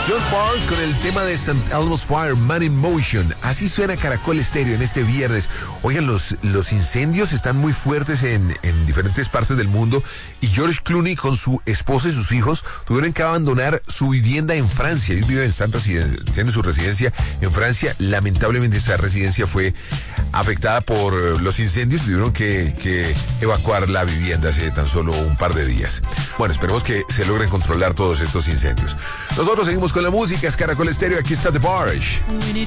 George Park con el tema de St. Elmo's Fire, Man in Motion. Así suena Caracol Estéreo en este viernes. Oigan, los incendios están muy fuertes en diferentes partes del mundo y George Clooney con su esposa y sus hijos tuvieron que abandonar su vivienda en Francia. Ellos viven tienen su residencia en Francia. Lamentablemente esa residencia fue afectada por los incendios y tuvieron que evacuar la vivienda hace tan solo un par de días. Bueno, esperemos que se logren controlar todos estos incendios. Nosotros seguimos con la música, es Caracol Estéreo, aquí está The Barge.